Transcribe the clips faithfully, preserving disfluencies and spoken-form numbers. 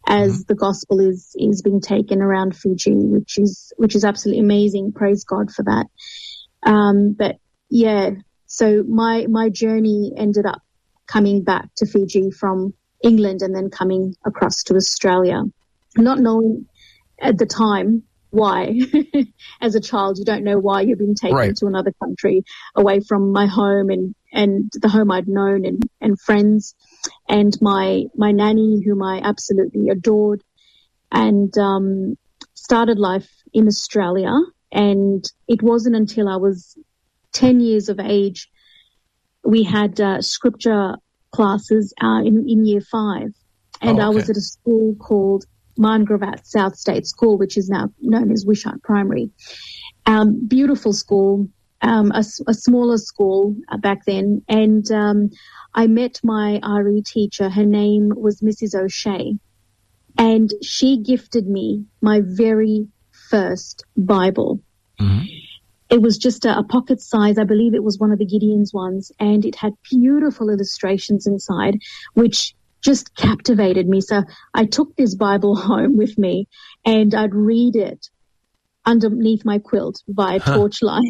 as mm-hmm. the gospel is is being taken around Fiji, which is which is absolutely amazing. Praise God for that. Um, but yeah, so my my journey ended up coming back to Fiji from England and then coming across to Australia, not knowing at the time why. As a child, you don't know why you're being taken right. to another country away from my home and, and the home I'd known and, and friends and my my nanny, whom I absolutely adored, and um, started life in Australia. And it wasn't until I was ten years of age, we had uh, scripture classes uh, in, in year five. And oh, okay. I was at a school called Marngravat South State School, which is now known as Wishart Primary. Um, beautiful school, um, a, a smaller school uh, back then. And um, I met my R E teacher. Her name was Missus O'Shea. And she gifted me my very first Bible. Mm-hmm. It was just a, a pocket size. I believe it was one of the Gideon's ones. And it had beautiful illustrations inside, which just captivated me. So I took this Bible home with me and I'd read it underneath my quilt by huh. torchlight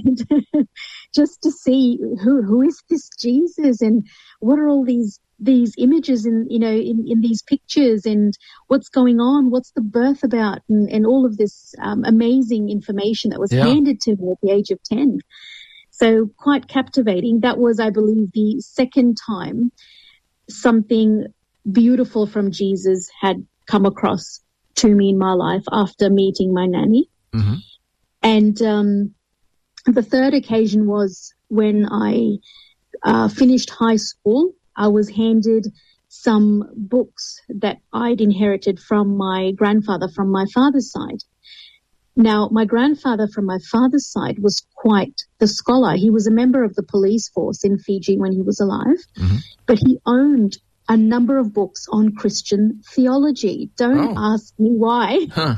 just to see who who is this Jesus and what are all these these images in, you know, in, in these pictures and what's going on, what's the birth about, and, and all of this um, amazing information that was yeah. handed to me at the age of ten. So quite captivating. That was, I believe, the second time something beautiful from Jesus had come across to me in my life after meeting my nanny. Mm-hmm. And um, the third occasion was when I uh, finished high school. I was handed some books that I'd inherited from my grandfather from my father's side. Now, my grandfather from my father's side was quite the scholar. He was a member of the police force in Fiji when he was alive, mm-hmm. but he owned a number of books on Christian theology. Don't oh. ask me why huh.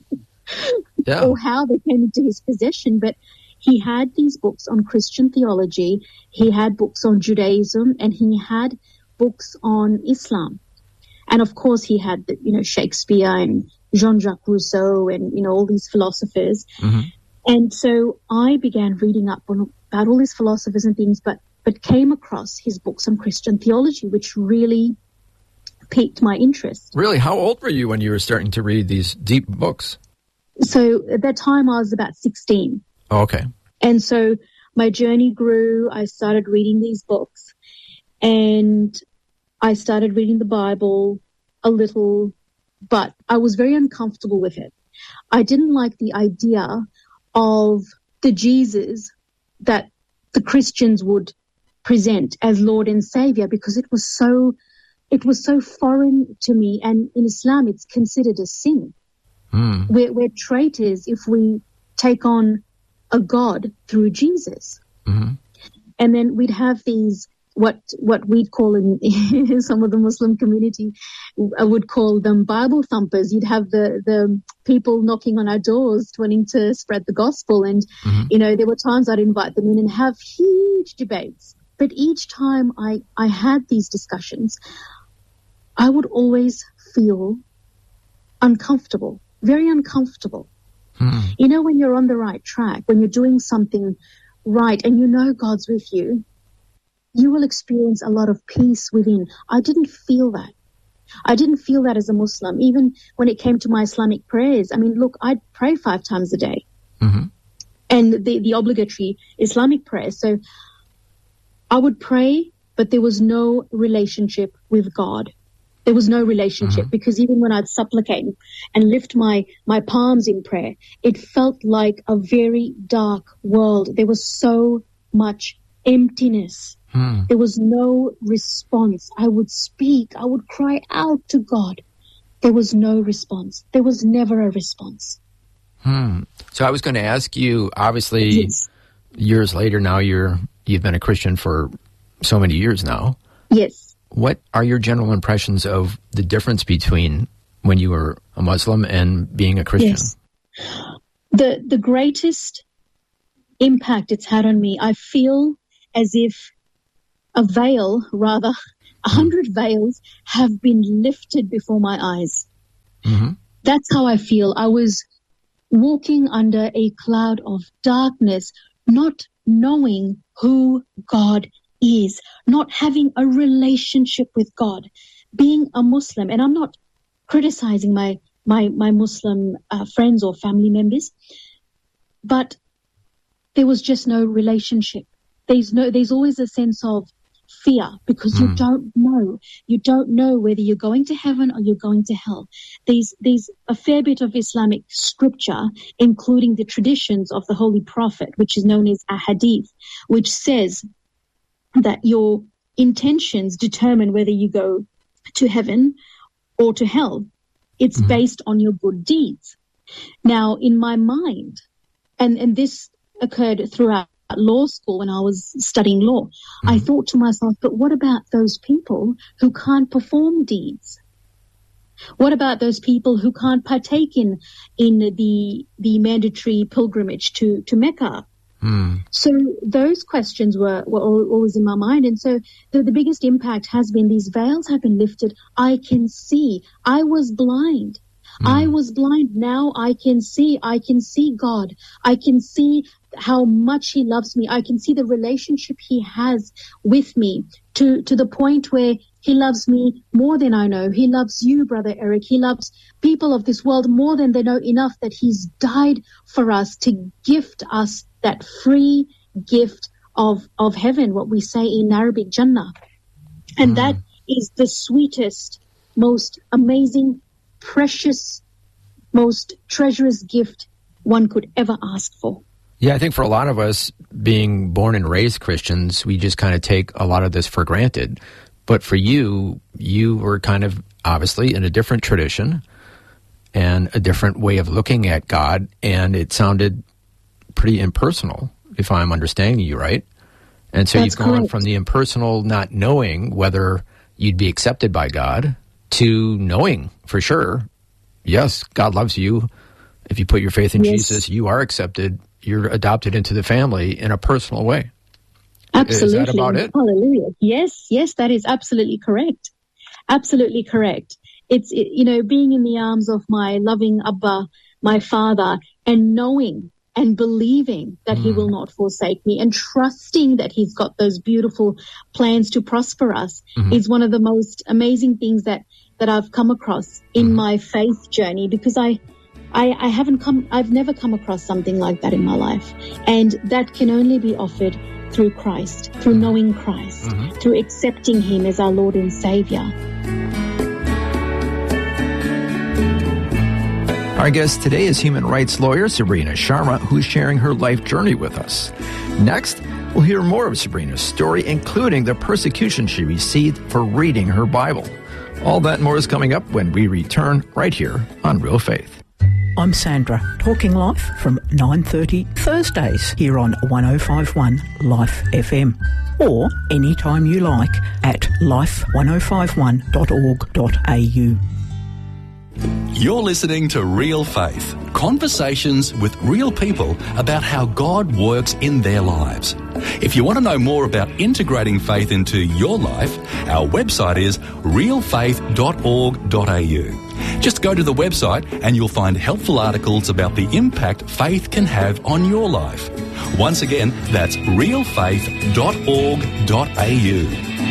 yeah. or how they came into his possession, but he had these books on Christian theology. He had books on Judaism, and he had books on Islam. And of course, he had, you know, Shakespeare and Jean-Jacques Rousseau and, you know, all these philosophers. Mm-hmm. And so I began reading up on about all these philosophers and things, but but came across his books on Christian theology, which really piqued my interest. Really? How old were you when you were starting to read these deep books? So at that time, I was about sixteen. Oh, okay. And so my journey grew. I started reading these books, and I started reading the Bible a little, but I was very uncomfortable with it. I didn't like the idea of the Jesus that the Christians would present as Lord and Savior, because it was so it was so foreign to me, and in Islam it's considered a sin. Mm. We're, we're traitors if we take on a God through Jesus. Mm-hmm. And then we'd have these what what we'd call in some of the Muslim community, I would call them Bible thumpers. You'd have the the people knocking on our doors wanting to spread the gospel, and mm-hmm. you know, there were times I'd invite them in and have huge debates. But each time I, I had these discussions, I would always feel uncomfortable, very uncomfortable. Hmm. You know, when you're on the right track, when you're doing something right and you know God's with you, you will experience a lot of peace within. I didn't feel that. I didn't feel that as a Muslim, even when it came to my Islamic prayers. I mean, look, I'd pray five times a day, mm-hmm. and the, the obligatory Islamic prayers. So I would pray, but there was no relationship with God. There was no relationship, mm-hmm. because even when I'd supplicate and lift my, my palms in prayer, it felt like a very dark world. There was so much emptiness. Hmm. There was no response. I would speak. I would cry out to God. There was no response. There was never a response. Hmm. So I was going to ask you, obviously, Yes. years later now, you're, you've been a Christian for so many years now. Yes. What are your general impressions of the difference between when you were a Muslim and being a Christian? Yes. The, the greatest impact it's had on me, I feel as if a veil, rather, a hundred veils have been lifted before my eyes. Mm-hmm. That's how I feel. I was walking under a cloud of darkness, not knowing who God is, not having a relationship with God, being a Muslim. And I'm not criticizing my my my Muslim uh, friends or family members, but there was just no relationship. There's no, there's always a sense of fear because mm. you don't know. You don't know whether you're going to heaven or you're going to hell. There's, there's a fair bit of Islamic scripture, including the traditions of the Holy Prophet, which is known as a hadith, which says that your intentions determine whether you go to heaven or to hell. It's mm. based on your good deeds. Now, in my mind, and, and this occurred throughout law school when I was studying law, mm-hmm. I thought to myself, but what about those people who can't perform deeds? What about those people who can't partake in in the the mandatory pilgrimage to, to Mecca? Mm. So those questions were, were always in my mind. And so the, the biggest impact has been these veils have been lifted. I can see. I was blind. Mm. I was blind. Now I can see. I can see God. I can see how much he loves me. I can see the relationship he has with me to, to the point where he loves me more than I know. He loves you, Brother Eric. He loves people of this world more than they know enough that he's died for us to gift us that free gift of, of heaven, what we say in Arabic, Jannah. And mm. that is the sweetest, most amazing, precious, most treacherous gift one could ever ask for. Yeah, I think for a lot of us, being born and raised Christians, we just kind of take a lot of this for granted. But for you, you were kind of obviously in a different tradition and a different way of looking at God, and it sounded pretty impersonal, if I'm understanding you right. And so That's you've gone correct. From the impersonal, not knowing whether you'd be accepted by God, to knowing for sure, yes, God loves you. If you put your faith in yes. Jesus, you are accepted. You're adopted into the family in a personal way. Absolutely. Is that about it? Hallelujah. Yes, yes, that is absolutely correct. Absolutely correct. It's, it, you know, being in the arms of my loving Abba, my father, and knowing and believing that mm. he will not forsake me and trusting that he's got those beautiful plans to prosper us mm-hmm. is one of the most amazing things that, that I've come across in mm-hmm. my faith journey, because I, I, I haven't come, I've never come across something like that in my life. And that can only be offered through Christ, through knowing Christ, mm-hmm. through accepting him as our Lord and Savior. Our guest today is human rights lawyer Sabrina Sharma, who's sharing her life journey with us. Next, we'll hear more of Sabrina's story, including the persecution she received for reading her Bible. All that and more is coming up when we return right here on Real Faith. I'm Sandra, talking life from nine thirty Thursdays here on one oh five point one Life F M, or anytime you like at life ten fifty-one dot org dot a u. You're listening to Real Faith, conversations with real people about how God works in their lives. If you want to know more about integrating faith into your life, our website is real faith dot org dot a u. Just go to the website and you'll find helpful articles about the impact faith can have on your life. Once again, that's real faith dot org dot a u.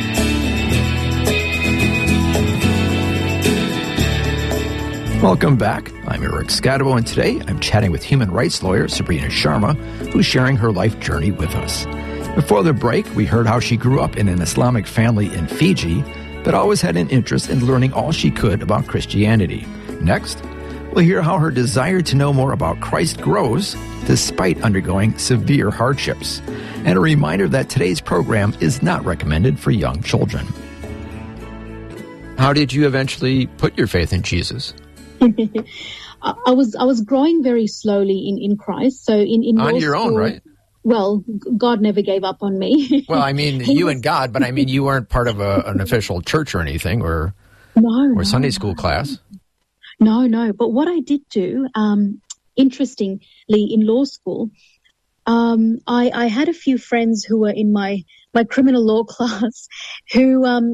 Welcome back. I'm Eric Scatabo, and today I'm chatting with human rights lawyer Sabrina Sharma, who's sharing her life journey with us. Before the break, we heard how she grew up in an Islamic family in Fiji, but always had an interest in learning all she could about Christianity. Next, we'll hear how her desire to know more about Christ grows despite undergoing severe hardships, and a reminder that today's program is not recommended for young children. How did you eventually put your faith in Jesus? I was I was growing very slowly in, in Christ. So in, in on your school, own, right? Well, God never gave up on me. Well, I mean, you was, and God, but I mean, you weren't part of a, an official church or anything, or no, or no, Sunday school no. class. No, no. But what I did do, um, interestingly, in law school, um, I, I had a few friends who were in my my criminal law class who um,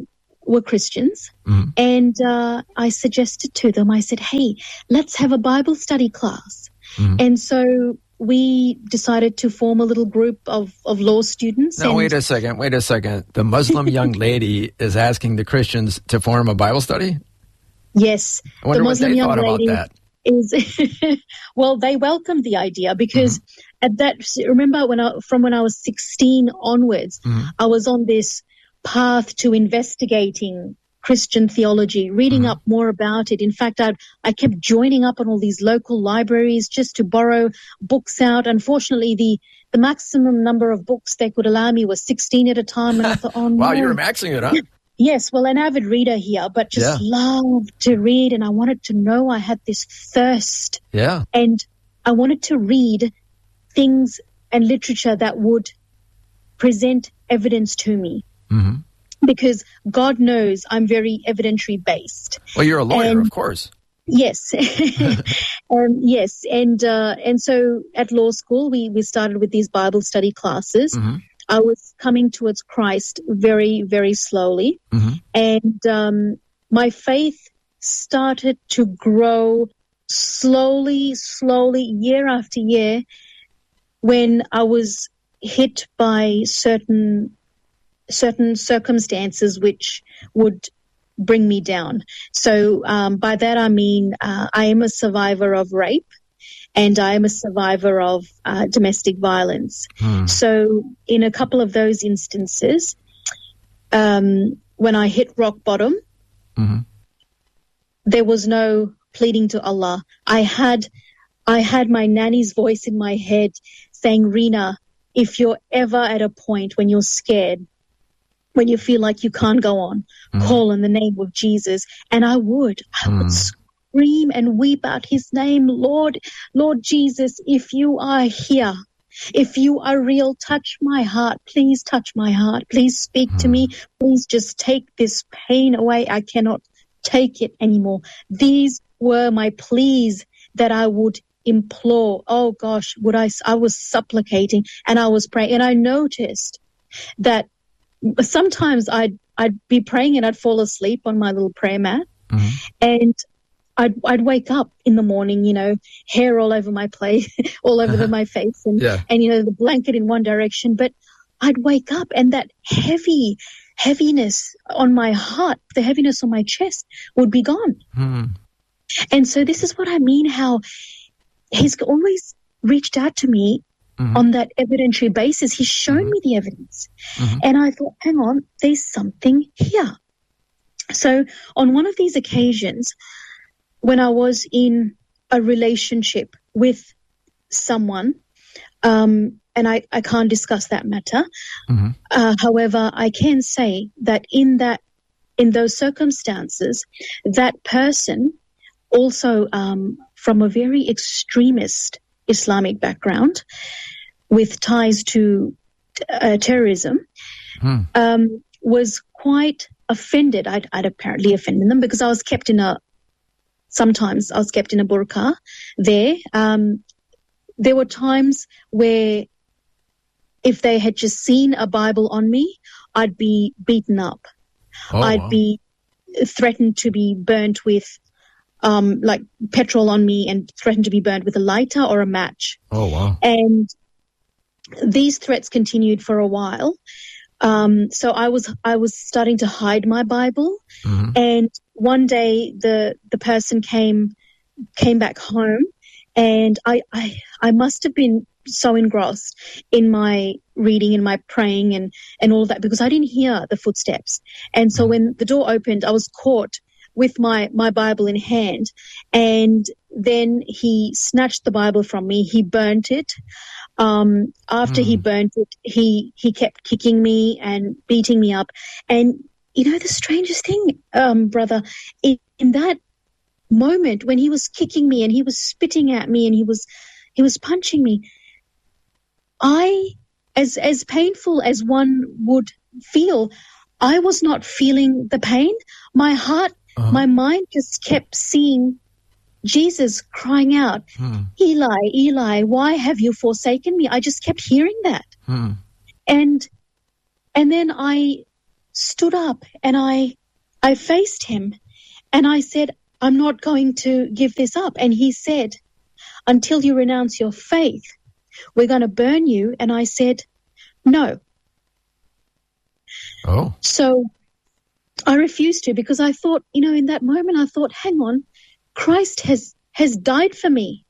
were Christians, Mhm. and uh, I suggested to them, I said, hey, let's have a Bible study class. Mhm. And so we decided to form a little group of, of law students. Now, and wait a second. Wait a second. The Muslim young lady is asking the Christians to form a Bible study? Yes, I wonder the what Muslim they young thought about lady that. is, well, they welcomed the idea because Mm-hmm. at that, remember when I, from when I was sixteen onwards, Mhm. I was on this path to investigating Christian theology, reading Mhm. up more about it. In fact, I I kept joining up on all these local libraries just to borrow books out. Unfortunately, the the maximum number of books they could allow me was sixteen at a time, and I thought, oh Wow, no. you were maxing it, huh? Yes, well, an avid reader here, but just Yeah. loved to read, and I wanted to know. I had this thirst, Yeah. and I wanted to read things and literature that would present evidence to me. hmm Because God knows I'm very evidentiary based. Well, you're a lawyer, And- of course. Yes, um, yes, and uh, and so at law school we we started with these Bible study classes. hmm I was coming towards Christ very very slowly, hmm and um, my faith started to grow slowly, slowly, year after year. When I was hit by certain certain circumstances which would bring me down. So um, by that I mean uh, I am a survivor of rape, and I am a survivor of uh, domestic violence. Hmm. So in a couple of those instances, um, when I hit rock bottom, hmm there was no pleading to Allah. I had I had my nanny's voice in my head saying, Rena, if you're ever at a point when you're scared, when you feel like you can't go on, Mhm. call on the name of Jesus. And I would. I would Mm. scream and weep out his name. Lord, Lord Jesus, if you are here, if you are real, touch my heart. Please touch my heart. Please speak to me. Please just take this pain away. I cannot take it anymore. These were my pleas that I would implore. Oh gosh, would I, I was supplicating and I was praying, and I noticed that sometimes I'd, I'd be praying and I'd fall asleep on my little prayer mat, Mhm. and I'd, I'd wake up in the morning, you know, hair all over my place, all over my face, and, Yeah. and, you know, the blanket in one direction. But I'd wake up and that heavy, heaviness on my heart, the heaviness on my chest would be gone. Hmm. And so this is what I mean, how he's always reached out to me Mhm. on that evidentiary basis. He's shown me the evidence. Mhm. And I thought, hang on, there's something here. So on one of these occasions, when I was in a relationship with someone, um, and I, I can't discuss that matter. Mhm. Uh, however, I can say that in that, in those circumstances, that person also um, from a very extremist Islamic background with ties to uh, terrorism, Hmm. um, was quite offended. I'd, I'd apparently offended them because I was kept in a, sometimes I was kept in a burqa there. Um, there were times where if they had just seen a Bible on me, I'd be beaten up. Oh, I'd wow. be threatened to be burnt with um, like petrol on me, and threatened to be burnt with a lighter or a match. Oh, wow. And these threats continued for a while. Um, so I was I was starting to hide my Bible, Mhm. and one day the the person came came back home, and I I, I must have been so engrossed in my reading and my praying and, and all of that, because I didn't hear the footsteps. And so when the door opened, I was caught with my, my Bible in hand, and then he snatched the Bible from me. He burnt it. Um, after he burnt it, he, he kept kicking me and beating me up. And, you know, the strangest thing, um, brother, in, in that moment when he was kicking me and he was spitting at me and he was, he was punching me, I, as, as painful as one would feel, I was not feeling the pain. My heart, Uh-huh. my mind just kept seeing Jesus crying out, Hmm. Eli, Eli, why have you forsaken me? I just kept hearing that. Hmm. And, and then I stood up and I I faced him and I said, I'm not going to give this up. And he said, until you renounce your faith, we're going to burn you. And I said, no. Oh. So I refused to, because I thought, you know, in that moment, I thought, hang on, Christ has, has died for me.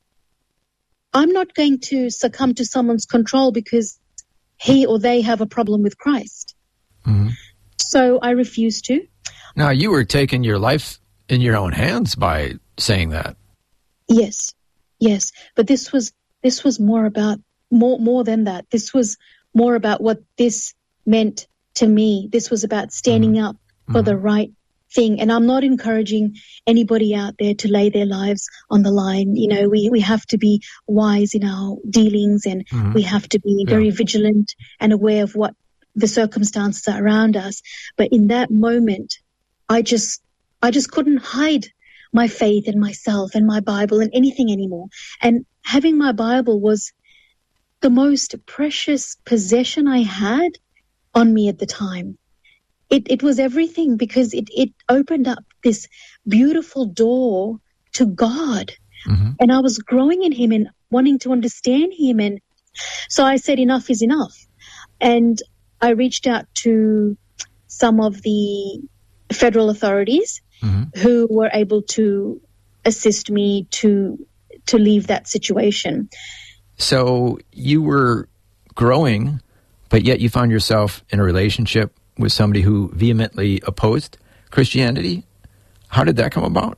I'm not going to succumb to someone's control because he or they have a problem with Christ. Mm-hmm. So I refused to. Now, you were taking your life in your own hands by saying that. Yes, yes. But this was this was more about, more more than that. This was more about what this meant to me. This was about standing mm-hmm. up for mm-hmm. the right thing. And I'm not encouraging anybody out there to lay their lives on the line. You know, we, we have to be wise in our dealings, and mm-hmm. we have to be yeah. very vigilant and aware of what the circumstances are around us. But in that moment, I just, I just couldn't hide my faith and myself and my Bible and anything anymore. And having my Bible was the most precious possession I had on me at the time. It, it was everything, because it, it opened up this beautiful door to God. Mm-hmm. And I was growing in him and wanting to understand him. And so I said, enough is enough. And I reached out to some of the federal authorities mm-hmm. who were able to assist me to to leave that situation. So you were growing, but yet you found yourself in a relationship with somebody who vehemently opposed Christianity. How did that come about?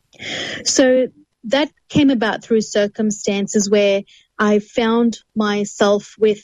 So that came about through circumstances where I found myself with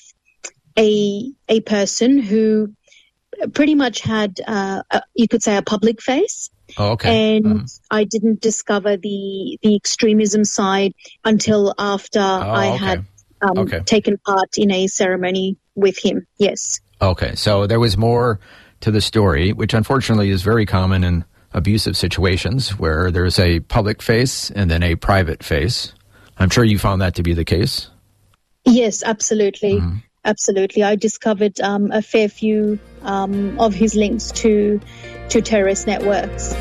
a a person who pretty much had, uh, a, you could say, a public face. Oh, okay. And mm-hmm. I didn't discover the the extremism side until after oh, I okay. had um, okay. taken part in a ceremony with him. Yes. Okay, so there was more to the story, which unfortunately is very common in abusive situations where there's a public face and then a private face. I'm sure you found that to be the case. Yes, absolutely. Mm-hmm. Absolutely. I discovered um, a fair few um, of his links to to terrorist networks.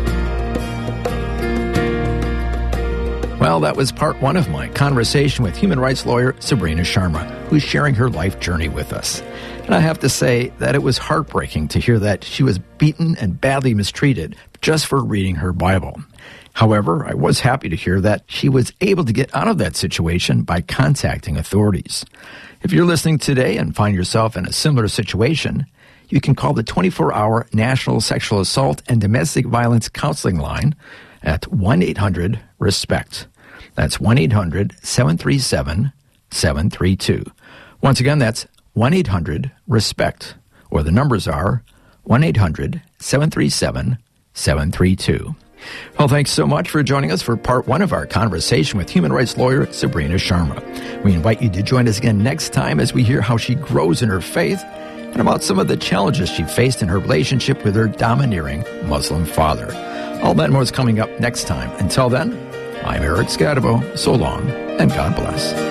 Well, that was part one of my conversation with human rights lawyer Sabrina Sharma, who's sharing her life journey with us. And I have to say that it was heartbreaking to hear that she was beaten and badly mistreated just for reading her Bible. However, I was happy to hear that she was able to get out of that situation by contacting authorities. If you're listening today and find yourself in a similar situation, you can call the twenty-four hour National Sexual Assault and Domestic Violence Counseling Line at one eight hundred RESPECT. That's one eight hundred seven three seven seven three two. Once again, that's one eight hundred RESPECT, or the numbers are one eight hundred seven three seven seven three two. Well, thanks so much for joining us for part one of our conversation with human rights lawyer Sabrina Sharma. We invite you to join us again next time as we hear how she grows in her faith and about some of the challenges she faced in her relationship with her domineering Muslim father. All that and more is coming up next time. Until then, I'm Eric Scadabo. So long, and God bless.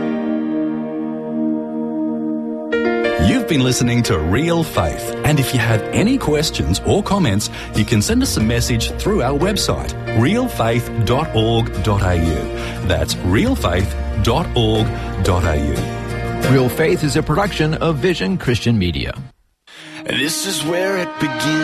You've been listening to Real Faith, and if you have any questions or comments, you can send us a message through our website, real faith dot org dot a u. That's real faith dot org dot a u. Real Faith is a production of Vision Christian Media. This is where it begins.